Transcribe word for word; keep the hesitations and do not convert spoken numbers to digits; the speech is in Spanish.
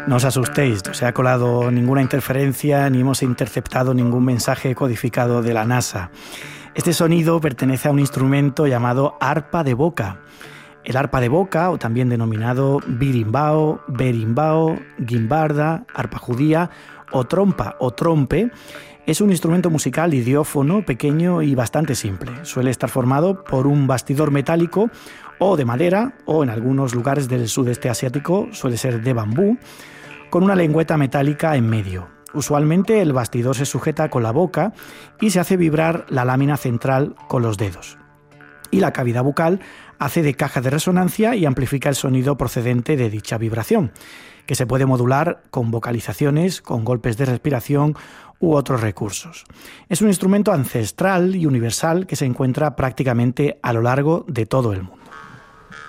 No os asustéis, no se ha colado ninguna interferencia ni hemos interceptado ningún mensaje codificado de la NASA. Este sonido pertenece a un instrumento llamado arpa de boca. El arpa de boca, o también denominado birimbao, berimbao, guimbarda, arpa judía o trompa o trompe, es un instrumento musical idiófono pequeño y bastante simple. Suele estar formado por un bastidor metálico o de madera, o en algunos lugares del sudeste asiático suele ser de bambú, con una lengüeta metálica en medio. Usualmente el bastidor se sujeta con la boca y se hace vibrar la lámina central con los dedos. Y la cavidad bucal hace de caja de resonancia y amplifica el sonido procedente de dicha vibración, que se puede modular con vocalizaciones, con golpes de respiración u otros recursos. Es un instrumento ancestral y universal que se encuentra prácticamente a lo largo de todo el mundo.